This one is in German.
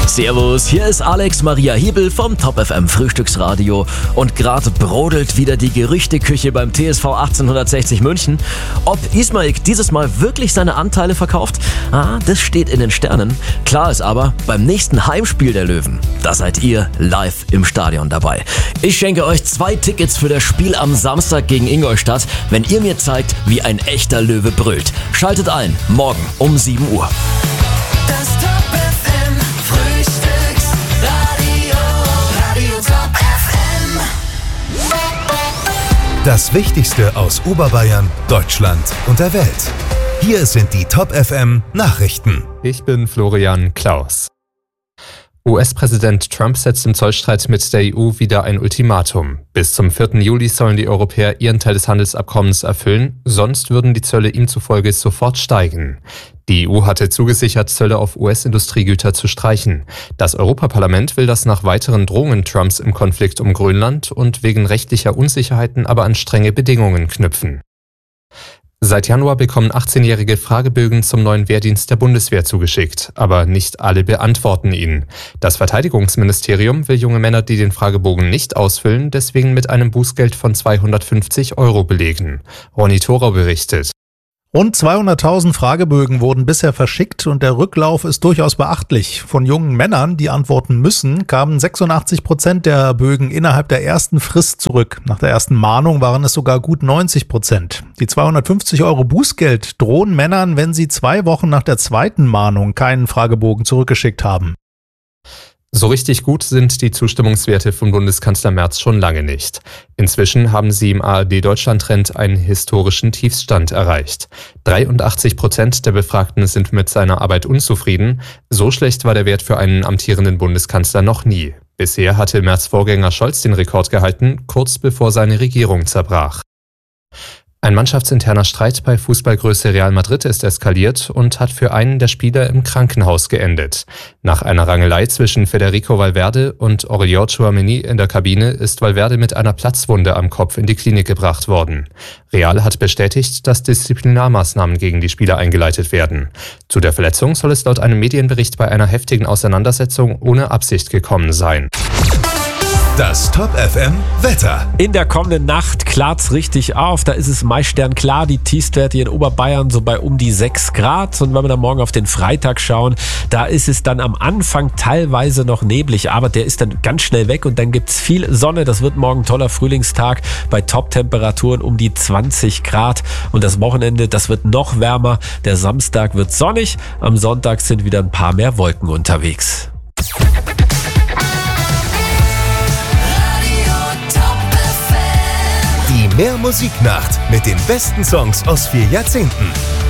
Servus, hier ist Alex Maria Hiebel vom Top FM Frühstücksradio und gerade brodelt wieder die Gerüchteküche beim TSV 1860 München. Ob Ismail dieses Mal wirklich seine Anteile verkauft? Das steht in den Sternen. Klar ist aber, beim nächsten Heimspiel der Löwen, da seid ihr live im Stadion dabei. Ich schenke euch 2 Tickets für das Spiel am Samstag gegen Ingolstadt, wenn ihr mir zeigt, wie ein echter Löwe brüllt. Schaltet ein, morgen um 7 Uhr. Das Top FM Frühstücksradio, Radio Top FM. Das Wichtigste aus Oberbayern, Deutschland und der Welt. Hier sind die Top FM Nachrichten. Ich bin Florian Klaus. US-Präsident Trump setzt im Zollstreit mit der EU wieder ein Ultimatum. Bis zum 4. Juli sollen die Europäer ihren Teil des Handelsabkommens erfüllen, sonst würden die Zölle ihm zufolge sofort steigen. Die EU hatte zugesichert, Zölle auf US-Industriegüter zu streichen. Das Europaparlament will das nach weiteren Drohungen Trumps im Konflikt um Grönland und wegen rechtlicher Unsicherheiten aber an strenge Bedingungen knüpfen. Seit Januar bekommen 18-Jährige Fragebögen zum neuen Wehrdienst der Bundeswehr zugeschickt, aber nicht alle beantworten ihn. Das Verteidigungsministerium will junge Männer, die den Fragebogen nicht ausfüllen, deswegen mit einem Bußgeld von 250 € belegen. Ronny Thorau berichtet. Rund 200.000 Fragebögen wurden bisher verschickt und der Rücklauf ist durchaus beachtlich. Von jungen Männern, die antworten müssen, kamen 86% der Bögen innerhalb der ersten Frist zurück. Nach der ersten Mahnung waren es sogar gut 90%. Die 250 € Bußgeld drohen Männern, wenn sie 2 Wochen nach der zweiten Mahnung keinen Fragebogen zurückgeschickt haben. So richtig gut sind die Zustimmungswerte von Bundeskanzler Merz schon lange nicht. Inzwischen haben sie im ARD-Deutschland-Trend einen historischen Tiefstand erreicht. 83% der Befragten sind mit seiner Arbeit unzufrieden. So schlecht war der Wert für einen amtierenden Bundeskanzler noch nie. Bisher hatte Merz' Vorgänger Scholz den Rekord gehalten, kurz bevor seine Regierung zerbrach. Ein mannschaftsinterner Streit bei Fußballgröße Real Madrid ist eskaliert und hat für einen der Spieler im Krankenhaus geendet. Nach einer Rangelei zwischen Federico Valverde und Aurelien Tchouaméni in der Kabine ist Valverde mit einer Platzwunde am Kopf in die Klinik gebracht worden. Real hat bestätigt, dass Disziplinarmaßnahmen gegen die Spieler eingeleitet werden. Zu der Verletzung soll es laut einem Medienbericht bei einer heftigen Auseinandersetzung ohne Absicht gekommen sein. Das Top FM Wetter. In der kommenden Nacht klart's richtig auf. Da ist es meist sternklar. Die Tiefstwerte hier in Oberbayern so bei um die 6 Grad. Und wenn wir dann morgen auf den Freitag schauen, da ist es dann am Anfang teilweise noch neblig. Aber der ist dann ganz schnell weg und dann gibt's viel Sonne. Das wird morgen ein toller Frühlingstag bei Top-Temperaturen um die 20 Grad. Und das Wochenende, das wird noch wärmer. Der Samstag wird sonnig. Am Sonntag sind wieder ein paar mehr Wolken unterwegs. Die Mehr Musiknacht mit den besten Songs aus 4 Jahrzehnten.